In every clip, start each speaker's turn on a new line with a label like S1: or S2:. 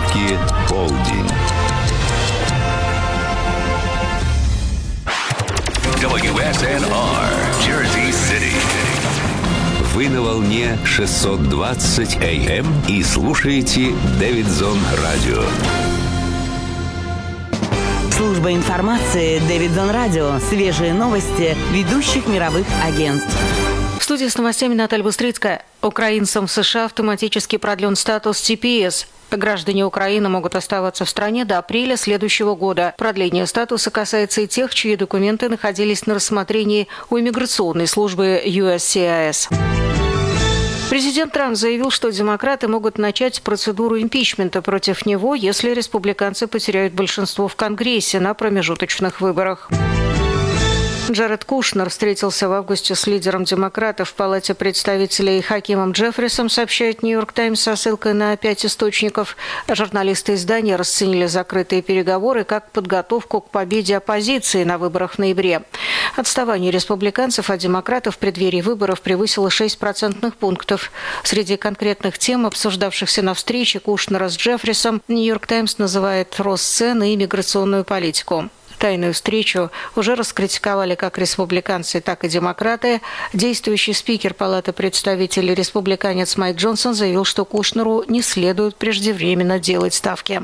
S1: Нью-Йорке полдень.
S2: WSNR, Jersey City.
S1: Вы на волне 620 АМ и слушаете Дэвидсон Радио.
S3: Служба информации Дэвидсон Радио. Свежие новости ведущих мировых агентств.
S4: В студии с новостями Наталья Быстрицкая. Украинцам в США автоматически продлен статус TPS. Граждане Украины могут оставаться в стране до апреля следующего года. Продление статуса касается и тех, чьи документы находились на рассмотрении у иммиграционной службы USCIS. Президент Трамп заявил, что демократы могут начать процедуру импичмента против него, если республиканцы потеряют большинство в Конгрессе на промежуточных выборах. Джаред Кушнер встретился в августе с лидером демократов в Палате представителей Хакимом Джеффрисом, сообщает «Нью-Йорк Таймс» со ссылкой на 5 источников. Журналисты издания расценили закрытые переговоры как подготовку к победе оппозиции на выборах в ноябре. Отставание республиканцев от демократов в преддверии выборов превысило 6 процентных пунктов. Среди конкретных тем, обсуждавшихся на встрече Кушнера с Джеффрисом, «Нью-Йорк Таймс» называет рост цен и миграционную политику. Тайную встречу уже раскритиковали как республиканцы, так и демократы. Действующий спикер Палаты представителей республиканец Майк Джонсон заявил, что Кушнеру не следует преждевременно делать ставки.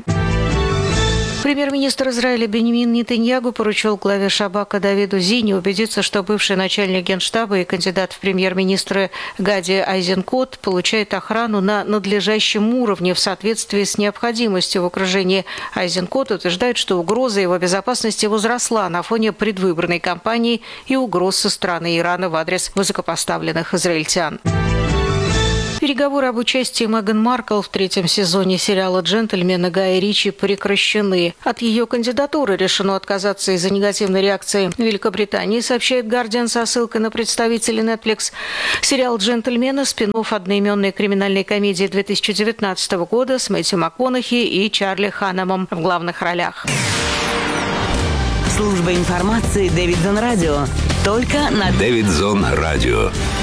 S4: Премьер-министр Израиля Беньямин Нетаньяху поручил главе Шабака Давиду Зини убедиться, что бывший начальник Генштаба и кандидат в премьер-министры Гади Айзенкот получает охрану на надлежащем уровне в соответствии с необходимостью в окружении. Айзенкот утверждает, что угроза его безопасности возросла на фоне предвыборной кампании и угроз со стороны Ирана в адрес высокопоставленных израильтян. Переговоры об участии Меган Маркл в 3-м сезоне сериала «Джентльмены» Гая Ричи прекращены. От ее кандидатуры решено отказаться из-за негативной реакции Великобритании, сообщает «Гардиан» со ссылкой на представителей Netflix. Сериал «Джентльмены» – спин-офф одноименной криминальной комедии 2019 года с Мэтью МакКонахи и Чарли Ханнемом в главных ролях.
S3: Служба информации Дэвидсон Радио. Только на
S1: Дэвидсон Радио.